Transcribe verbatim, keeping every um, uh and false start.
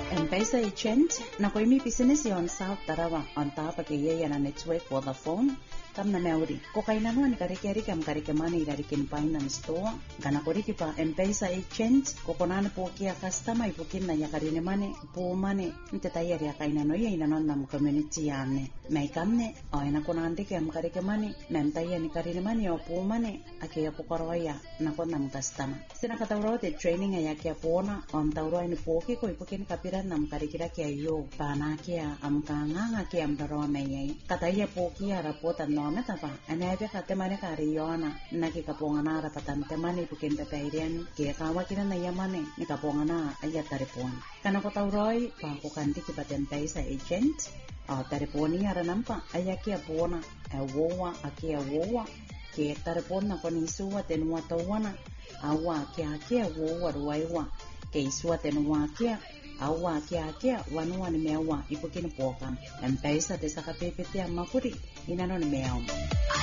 M-Pesa agent na ko imi business yon South Tarawa on top of kaya na network Vodafone kam na meuri ko kay na ni kari-kari kam kari-kamani kari-kin finance store gana ko riki pa M-Pesa agent ko konan po kia customer ipukin na ya kari ne mane po mane nte tayari ya kay na no ya inanon nam community yane may kamne o ina konan de kam kari-kamani nam tayari ni kari ne mane o po mane akia po korwaya na ko nam customer sina katawro de training ya kia pona on tawro ni po ki ko ipukin kapira nam kari-kira kia yo pana kia am kanga kia am daro mai kataya po kia rapota no meta pa anabe kate mane kari yona naki kapongana ra patante mane ipukin pepeirian kia kawa kina na yamane ni kapongana aya taripon kana ko tawroi pa ko kanti ki paten M-Pesa agent o tariponi ara nampa aya kia pona e wowa akia wowa kia taripon na ko ni suwa tenwa tawana awa kia kia wowa ruaiwa ke isua tenwa kia awa kia kia wanua ni mewa ipukin pokam M-Pesa te saka pepete amakuri inano ni mewa